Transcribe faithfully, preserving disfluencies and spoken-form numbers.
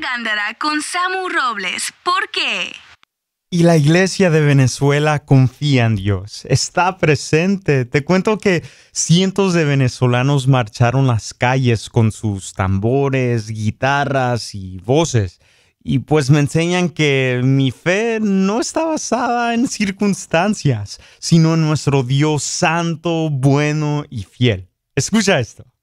Gándara con Samu Robles. ¿Por qué? Y la iglesia de Venezuela confía en Dios, está presente. Te cuento que cientos de venezolanos marcharon las calles con sus tambores, guitarras y voces. Y pues me enseñan que mi fe no está basada en circunstancias, sino en nuestro Dios santo, bueno y fiel. Escucha esto.